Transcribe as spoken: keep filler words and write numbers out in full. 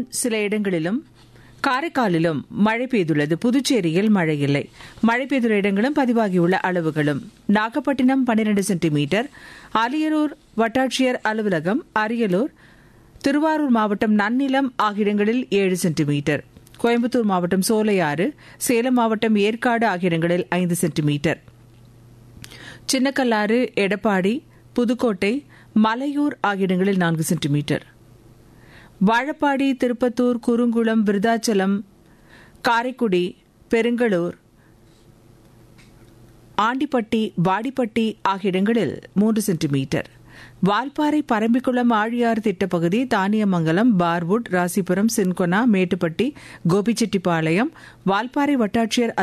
சில இடங்களிலும் காரைக்காலிலும் மழை பெய்துள்ளது. புதுச்சேரியில் மழை இல்லை. மழை பெய்துள்ள இடங்களும் பதிவாகியுள்ள அளவுகளும்: நாகப்பட்டினம் பன்னிரண்டு சென்டிமீட்டர், அரியலூர் வட்டாட்சியர் அலுவலகம், அரியலூர், திருவாரூர் மாவட்டம் நன்னிலம் ஆகிய இடங்களில் ஏழு சென்டிமீட்டர், கோயம்புத்தூர் மாவட்டம் சோலையாறு, சேலம் மாவட்டம் ஏற்காடு ஆகிய இடங்களில் ஐந்து சென்டிமீட்டர், சின்னக்கல்லாறு, எடப்பாடி, புதுக்கோட்டை, மலையூர் ஆகிய இடங்களில் நான்கு சென்டிமீட்டர், வாழப்பாடி, திருப்பத்தூர், குறுங்குளம், விருதாச்சலம், காரைக்குடி, பெருங்களூர், ஆண்டிப்பட்டி, வாடிப்பட்டி ஆகிய இடங்களில் மூன்று சென்டிமீட்டர், வால்பாறை, பரம்பிக்குளம், ஆழியாறு திட்டப்பகுதி, தானியமங்கலம், பார்வுட், ராசிபுரம், சின்கொனா, மேட்டுப்பட்டி, கோபிச்செட்டிப்பாளையம், வால்பாறை வட்டாட்சியர்